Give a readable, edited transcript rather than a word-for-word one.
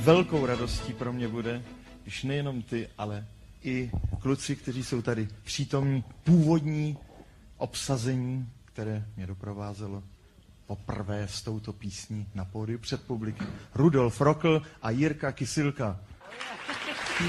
velkou radostí pro mě bude, když nejenom ty, ale i kluci, kteří jsou tady přítomní, původní obsazení, které mě doprovázelo poprvé s touto písní na pódiu před publiky. Rudolf Rokl a Jirka Kysilka.